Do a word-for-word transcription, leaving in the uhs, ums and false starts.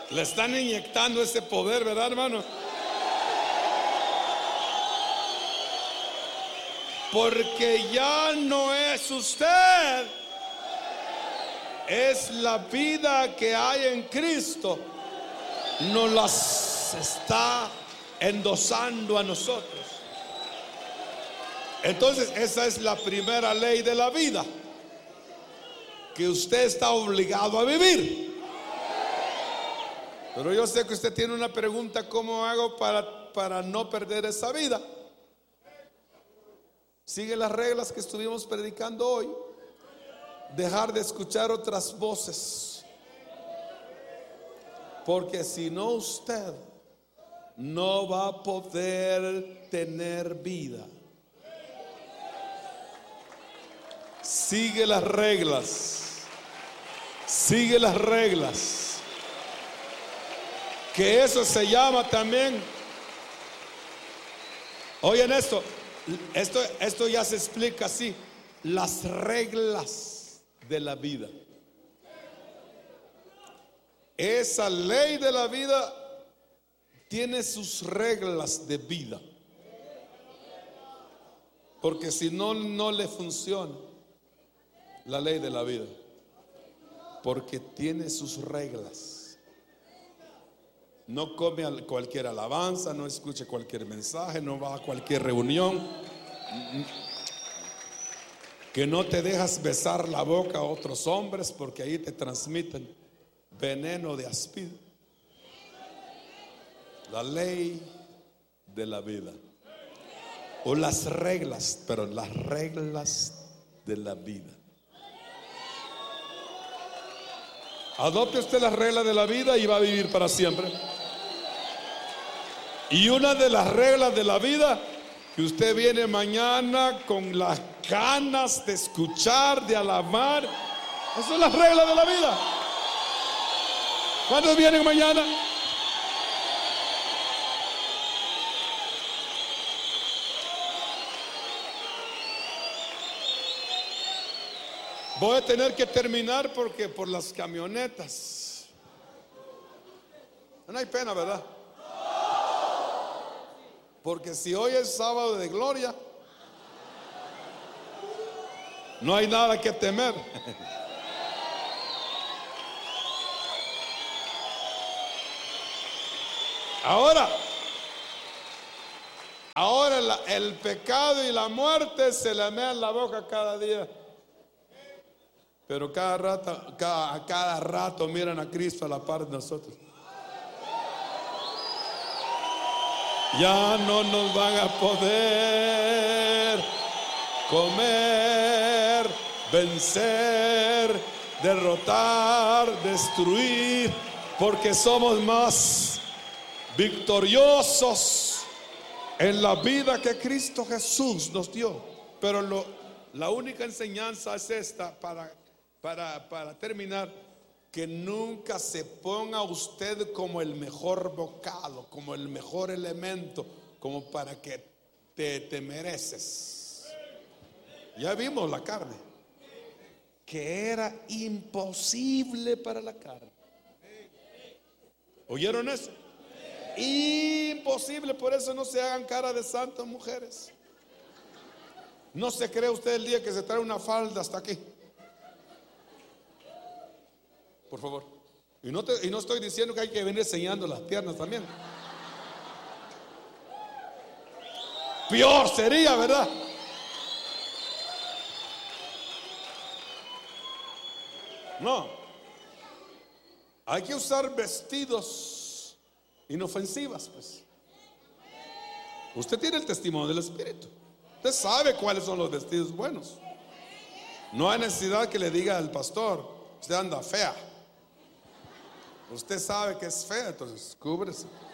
Le están inyectando ese poder, ¿verdad, hermano? Porque ya no es usted, es la vida que hay en Cristo. Nos las está endosando a nosotros. Entonces esa es la primera ley de la vida, que usted está obligado a vivir. Pero yo sé que usted tiene una pregunta: ¿cómo hago para, para no perder esa vida? Sigue las reglas que estuvimos predicando hoy. Dejar de escuchar otras voces, porque si no, usted no va a poder tener vida. Sigue las reglas. Sigue las reglas. Que eso se llama también. Oigan esto. Esto, esto ya se explica así: las reglas de la vida. Esa ley de la vida tiene sus reglas de vida, porque si no, no le funciona la ley de la vida, porque tiene sus reglas. No come cualquier alabanza, no escuche cualquier mensaje, no va a cualquier reunión, que no te dejas besar la boca a otros hombres, porque ahí te transmiten veneno de áspid. La ley de la vida, o las reglas, pero las reglas de la vida. Adopte usted las reglas de la vida y va a vivir para siempre. Y una de las reglas de la vida, que usted viene mañana con las ganas de escuchar, de alabar. Esas son las reglas de la vida. ¿Cuántos vienen mañana? Voy a tener que terminar porque por las camionetas. No hay pena, ¿verdad? Porque si hoy es sábado de gloria, no hay nada que temer. Ahora, ahora la, el pecado y la muerte se le mean la boca cada día. Pero cada rato, cada, cada rato miran a Cristo a la par de nosotros. Ya no nos van a poder comer, vencer, derrotar, destruir, porque somos más victoriosos en la vida que Cristo Jesús nos dio. Pero lo, la única enseñanza es esta para, para, para terminar: que nunca se ponga usted como el mejor bocado, como el mejor elemento, como para que te, te mereces. Ya vimos la carne, que era imposible para la carne. ¿Oyeron eso? Imposible. Por eso no se hagan cara de santas, mujeres. No se cree usted el día que se trae una falda hasta aquí, por favor. Y no, te, y no estoy diciendo que hay que venir enseñando las piernas también. Peor sería, ¿verdad? No. Hay que usar vestidos inofensivas, pues. Usted tiene el testimonio del Espíritu. Usted sabe cuáles son los vestidos buenos. No hay necesidad que le diga al pastor: usted anda fea. Usted sabe que es fea, entonces cúbrese.